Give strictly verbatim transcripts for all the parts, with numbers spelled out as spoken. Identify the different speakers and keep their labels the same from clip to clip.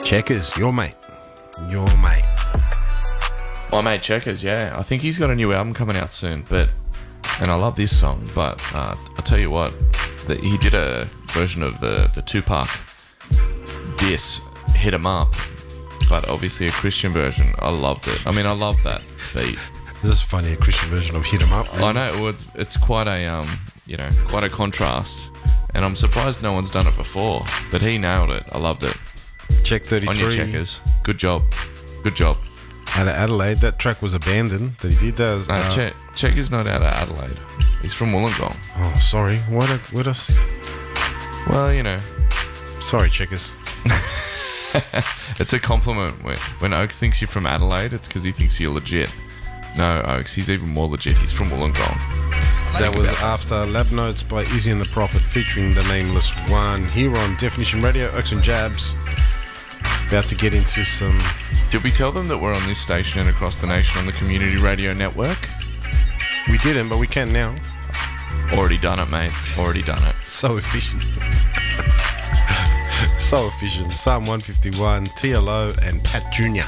Speaker 1: Checkers, your mate. Your mate.
Speaker 2: My mate Checkers, yeah. I think he's got a new album coming out soon, but and I love this song, but uh, I'll tell you what, the, he did a version of the, the Tupac diss, Hit 'Em Up, but obviously a Christian version. I loved it. I mean, I love that beat.
Speaker 1: This is funny, a Christian version of Hit 'Em Up.
Speaker 2: I know, well, it's, it's quite a, um, you know, quite a contrast, and I'm surprised no one's done it before, but he nailed it. I loved it.
Speaker 1: Check thirty-three.
Speaker 2: On your Checkers. Good job. Good job.
Speaker 1: Out of Adelaide, that track was abandoned. That he did that. Was,
Speaker 2: No,
Speaker 1: uh,
Speaker 2: Check, Checkers not out of Adelaide. He's from Wollongong.
Speaker 1: Oh, sorry. What? A, what else?
Speaker 2: Well, you know.
Speaker 1: Sorry, Checkers.
Speaker 2: It's a compliment. When, when Oaks thinks you're from Adelaide, it's because he thinks you're legit. No, Oaks, he's even more legit. He's from Wollongong.
Speaker 1: That was after Lab Notes by Izzy and the Prophet featuring the Nameless One here on Definition Radio. Oaks and Jabs. About to get into some...
Speaker 2: Did we tell them that we're on this station and across the nation on the Community Radio Network?
Speaker 1: We didn't, but we can now.
Speaker 2: Already done it, mate. Already done it.
Speaker 1: So efficient. So efficient. Psalm one fifty-one, T L O and Pat Junior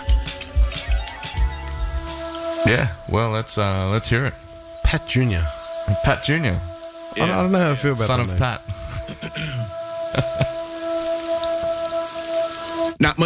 Speaker 2: Yeah, well, let's uh, let's hear it.
Speaker 1: Pat Junior
Speaker 2: Pat Junior
Speaker 1: Yeah. I, don't, I don't know how to feel about
Speaker 2: Son
Speaker 1: that
Speaker 2: of
Speaker 1: name.
Speaker 2: Pat.
Speaker 3: Not much.